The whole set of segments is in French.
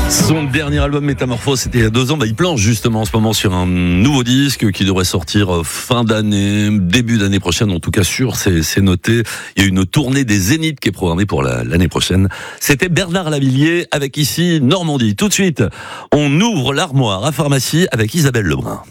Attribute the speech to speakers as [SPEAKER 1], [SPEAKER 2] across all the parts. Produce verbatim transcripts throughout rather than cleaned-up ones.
[SPEAKER 1] Son dernier album Métamorphose, c'était il y a deux ans. Bah, il planche justement en ce moment sur un nouveau disque qui devrait sortir fin d'année, début d'année prochaine. En tout cas, sûr, c'est, c'est noté. Il y a une tournée des Zéniths qui est programmée pour la, l'année prochaine. C'était Bernard Lavilliers avec ici Normandie. Tout de suite, on ouvre l'armoire à pharmacie avec Isabelle Lebrun.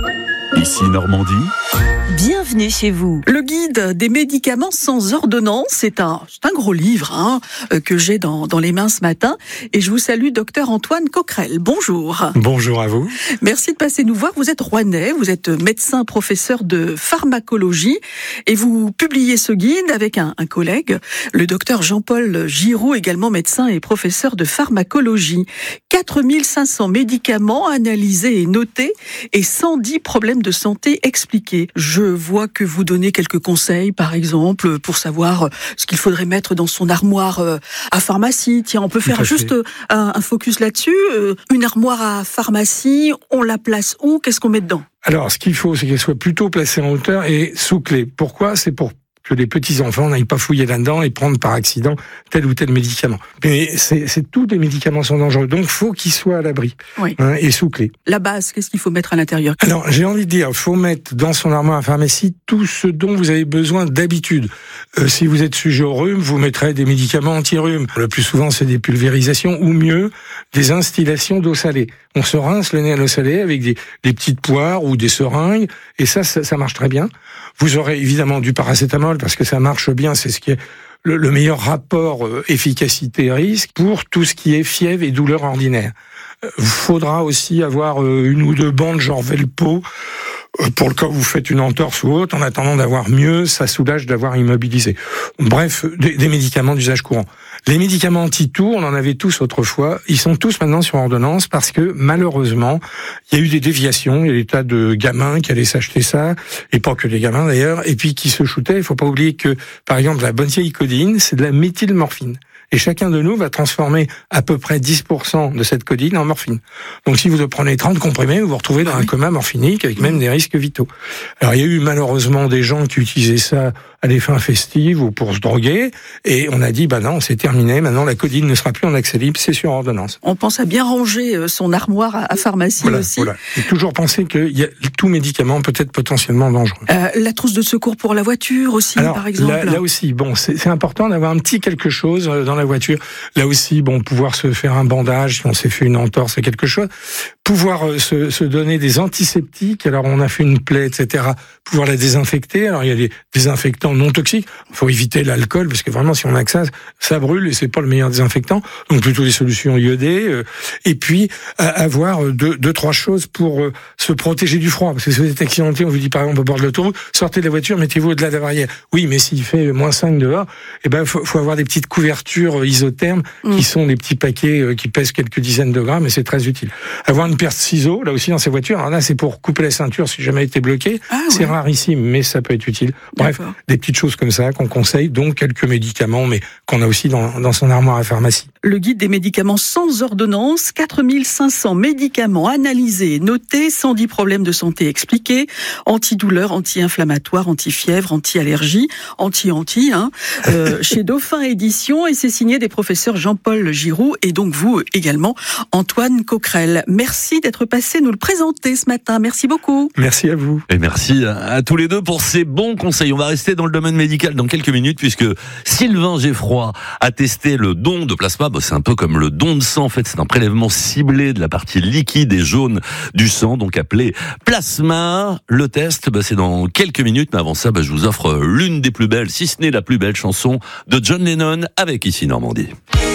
[SPEAKER 2] Ici Normandie.
[SPEAKER 3] Bienvenue chez vous.
[SPEAKER 4] Le guide des médicaments sans ordonnance, c'est un, c'est un gros livre hein, que j'ai dans, dans les mains ce matin. Et je vous salue, docteur Antoine Coquerel. Bonjour.
[SPEAKER 5] Bonjour à vous.
[SPEAKER 4] Merci de passer nous voir. Vous êtes rouennais, vous êtes médecin professeur de pharmacologie et vous publiez ce guide avec un, un collègue, le docteur Jean-Paul Giroux, également médecin et professeur de pharmacologie. quatre mille cinq cents médicaments analysés et notés et cent dix problèmes de santé expliqués. Je vois que vous donnez quelques conseils, par exemple, pour savoir ce qu'il faudrait mettre dans son armoire à pharmacie. Tiens, on peut faire juste un, un focus là-dessus. Une armoire à pharmacie, on la place où ? Qu'est-ce qu'on met dedans ?
[SPEAKER 5] Alors, ce qu'il faut, c'est qu'elle soit plutôt placée en hauteur et sous clé. Pourquoi ? C'est pour que les petits-enfants n'aillent pas fouiller là-dedans et prendre par accident tel ou tel médicament. Mais c'est, c'est tous les médicaments sont dangereux, donc faut qu'ils soient à l'abri
[SPEAKER 4] oui.
[SPEAKER 5] hein, et sous clé.
[SPEAKER 4] La base, qu'est-ce qu'il faut mettre à l'intérieur ?
[SPEAKER 5] Alors, j'ai envie de dire, faut mettre dans son armoire à pharmacie tout ce dont vous avez besoin d'habitude. Euh, si vous êtes sujet au rhume, vous mettrez des médicaments anti-rhume. Le plus souvent, c'est des pulvérisations ou mieux, des instillations d'eau salée. On se rince le nez à l'eau salée avec des, des petites poires ou des seringues, et ça, ça, ça marche très bien. Vous aurez évidemment du paracétamol parce que ça marche bien, c'est ce qui est le, le meilleur rapport euh, efficacité-risque pour tout ce qui est fièvre et douleur ordinaire. Il euh, faudra aussi avoir euh, une ou deux bandes genre Velpo euh, pour le cas où vous faites une entorse ou autre, en attendant d'avoir mieux, ça soulage d'avoir immobilisé. Bref, des, des médicaments d'usage courant. Les médicaments anti-toux, on en avait tous autrefois, ils sont tous maintenant sur ordonnance parce que malheureusement, il y a eu des déviations, il y a des tas de gamins qui allaient s'acheter ça, et pas que les gamins d'ailleurs, et puis qui se shootaient. Il faut pas oublier que, par exemple, la bonne vieille codeine, c'est de la méthylmorphine. Et chacun de nous va transformer à peu près dix pour cent de cette codeine en morphine. Donc si vous prenez trente comprimés, vous vous retrouvez dans un coma morphinique avec même des risques vitaux. Alors il y a eu malheureusement des gens qui utilisaient ça à des fins festives ou pour se droguer, et on a dit, bah non, c'est terminé, maintenant la codeine ne sera plus en accès libre, c'est sur ordonnance.
[SPEAKER 4] On pense à bien ranger son armoire à pharmacie
[SPEAKER 5] voilà,
[SPEAKER 4] aussi.
[SPEAKER 5] Voilà. Et toujours penser que y a, tout médicament peut être potentiellement dangereux.
[SPEAKER 4] Euh, la trousse de secours pour la voiture aussi,
[SPEAKER 5] Alors,
[SPEAKER 4] par exemple.
[SPEAKER 5] Là, là aussi, bon, c'est, c'est important d'avoir un petit quelque chose dans la voiture. Là aussi, bon, pouvoir se faire un bandage si on s'est fait une entorse, c'est quelque chose. Pouvoir euh, se, se donner des antiseptiques. Alors, on a fait une plaie, et cetera. Pouvoir la désinfecter. Alors, il y a des désinfectants non toxiques. Il faut éviter l'alcool parce que vraiment, si on a que ça, ça brûle et c'est pas le meilleur désinfectant. Donc, plutôt des solutions iodées. Euh, et puis, euh, avoir deux, deux, trois choses pour euh, se protéger du froid. Parce que si vous êtes accidenté, on vous dit par exemple au bord de l'autoroute, sortez de la voiture, mettez-vous au-delà de la barrière. Oui, mais s'il fait moins cinq dehors, eh ben, faut, faut avoir des petites couvertures isothermes mmh. qui sont des petits paquets euh, qui pèsent quelques dizaines de grammes et c'est très utile. Avoir une paire de ciseaux, là aussi dans ces voitures, alors là c'est pour couper la ceinture si jamais elle était bloquée. Ah, c'est ouais. rarissime, mais ça peut être utile. Bref, D'accord. des petites choses comme ça qu'on conseille, donc quelques médicaments, mais qu'on a aussi dans, dans son armoire à pharmacie.
[SPEAKER 4] Le guide des médicaments sans ordonnance, quatre mille cinq cents médicaments analysés, notés, cent dix problèmes de santé expliqués, antidouleur, anti-inflammatoire, anti-fièvre, anti-allergie, anti-anti, hein, euh, chez Dauphin Édition, et c'est signé des professeurs Jean-Paul Giroux et donc vous également, Antoine Coquerel. Merci d'être passé nous le présenter ce matin. Merci beaucoup.
[SPEAKER 5] Merci à vous.
[SPEAKER 1] Et merci à, à tous les deux pour ces bons conseils. On va rester dans le domaine médical dans quelques minutes puisque Sylvain Geffroy a testé le don de plasma. Bah, c'est un peu comme le don de sang. En fait, c'est un prélèvement ciblé de la partie liquide et jaune du sang, donc appelé plasma. Le test, bah, c'est dans quelques minutes. Mais avant ça, bah, je vous offre l'une des plus belles, si ce n'est la plus belle chanson de John Lennon avec Ici Normandie.